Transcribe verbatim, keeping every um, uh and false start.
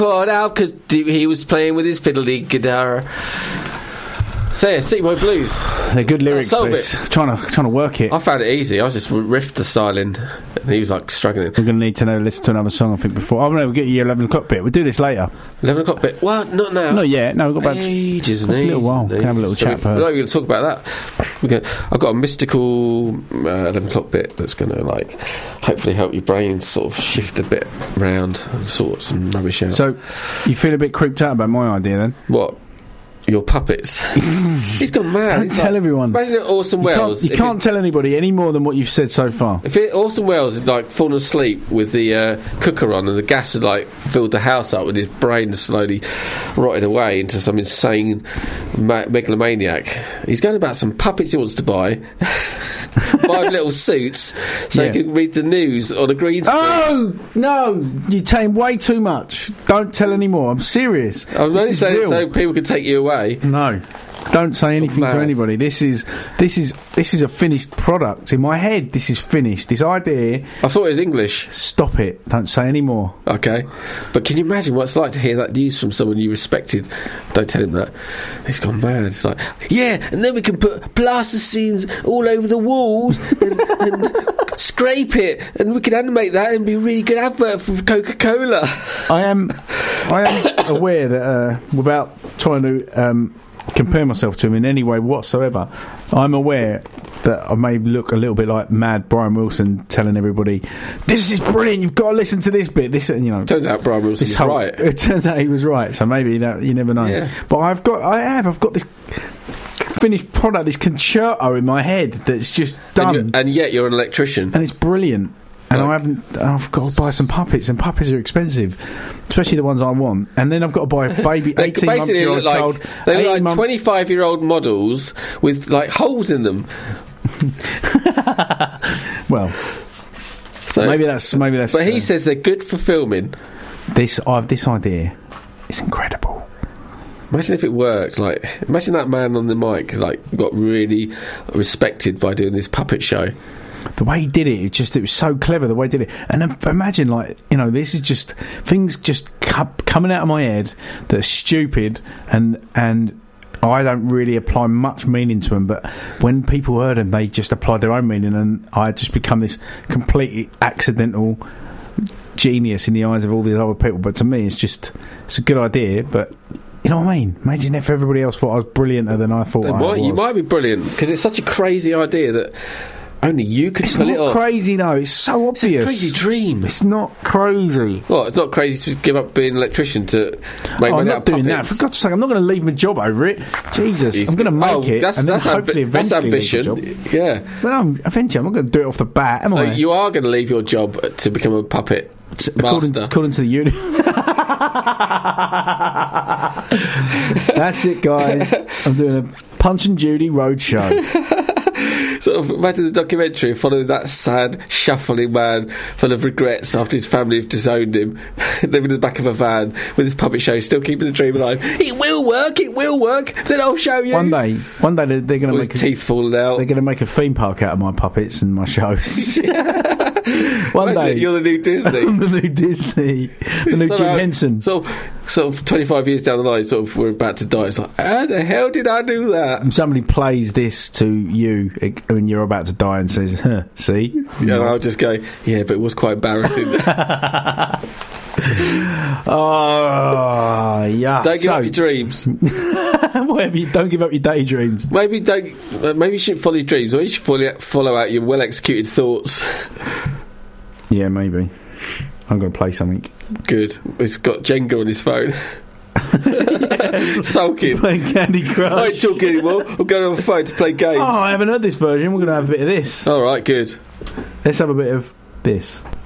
poured out because he was playing with his fiddly guitar. So yeah, City Boy Blues. They're good lyrics, Solve but it. trying to trying to work it. I found it easy. I was just riffed the styling, and he was like struggling. We're going to need to know, listen to another song, I think, before. Oh no, we'll get you your eleven o'clock bit. We'll do this later. Eleven o'clock bit. Well, not now. Not yet. No, we've got about ages and a ages. little while. and We can have a little ages. chat So we- first. We're not going to talk about that. We're gonna, I've got a mystical uh, eleven o'clock bit that's going to like hopefully help your brain sort of shift a bit round and sort some rubbish out. So, you feel a bit creeped out about my idea then? What? Your puppets. He's gone mad. Don't He's tell like, everyone. Imagine it, Orson You Welles. can't, you if can't it- tell anybody any more than what you've said so far. If it, Orson Welles had like fallen asleep with the uh, cooker on and the gas had like filled the house up, with his brain slowly rotted away into some insane ma- megalomaniac, he's going about some puppets he wants to buy, five little suits, so Yeah. he can read the news on a green screen. Oh no! You're saying way too much. Don't tell any more. I'm serious. I'm This only is saying it real. so people can take you away. No. Don't say anything to mad. anybody. This is this is this is a finished product in my head. This is finished. This idea. I thought it was English. Stop it. Don't say any more. Okay, but can you imagine what it's like to hear that news from someone you respected? Don't tell him that. He's gone mad. It's like, yeah, and then we can put plaster scenes all over the walls and, and scrape it, and we can animate that and be a really good advert for Coca-Cola. I am I am aware that uh, without trying to um, compare myself to him in any way whatsoever, I'm aware that I may look a little bit like mad Brian Wilson telling everybody, "This is brilliant. You've got to listen to this bit." This, you know. Turns out Brian Wilson This was whole- right. It turns out he was right. So maybe that, you never know. Yeah. But I've got, I have, I've got this finished product, this concerto in my head that's just done, And, and, you- and yet you're an electrician. it's brilliant. And Like- I haven't. I've got to buy some puppets, and puppets are expensive, especially the ones I want. And then I've got to buy a baby They eighteen month basically old look like child. they look eighteen like month- twenty-five-year-old models with like holes in them. Well, So maybe that's maybe that's. But he uh, says they're good for filming. this. I have this idea. It's incredible. Imagine if it worked. Like, imagine that man on the mic, like, got really respected by doing this puppet show. The way he did it, it just it was so clever. The way he did it, and then imagine, like, you know, this is just things just cu- coming out of my head that are stupid, and and I don't really apply much meaning to them. But when people heard them, they just applied their own meaning, and I had just become this completely accidental genius in the eyes of all these other people. But to me, it's just it's a good idea, but. You know what I mean? Imagine if everybody else thought I was brillianter than I thought They I might- was. you might be brilliant because it's such a crazy idea that only you could It's pull not it off. crazy, though. It's so It's a obvious. crazy dream. It's not crazy. Well, it's not crazy to give up being an electrician to make Oh, money I'm out not of doing that. puppets. For God's sake, I'm not going to leave my job over it. Jesus, He's I'm going to make oh, it, That's, and then that's, hopefully, ambi- that's eventually, ambition. leave the job. Yeah. But I'm, eventually, I'm not going to do it off the bat, am So I? you are going to leave your job to become a puppet according, master. according to the unit. That's it, guys. I'm doing a Punch and Judy road show. Sort of imagine the documentary following that sad, shuffling man full of regrets after his family have disowned him, living in the back of a van with his puppet show, still keeping the dream alive. It will work, it will work. Then I'll show you. One day, one day they're, they're going to All his make a, teeth falling out. they're going to make a theme park out of my puppets and my shows. One Imagine day, it, you're the new Disney. I'm the new Disney, the new Jim Somehow- Henson. So, sort of twenty-five years down the line, sort of we're about to die. It's like, how the hell did I do that? Somebody plays this to you eh, when you're about to die and says, huh, see? Yeah, and I'll just go, yeah, but it was quite embarrassing. Oh, yeah. Don't give so, up your dreams. whatever you, don't give up your daydreams. Maybe don't. uh, Maybe you shouldn't follow your dreams, or you should follow, follow out your well executed thoughts. Yeah, maybe. I'm going to play something. Good. He's got Jenga on his phone. Sulking. Playing Candy Crush. I ain't talking anymore. I'm going on my phone to play games. Oh, I haven't heard this version. We're going to have a bit of this. All right, good. Let's have a bit of this.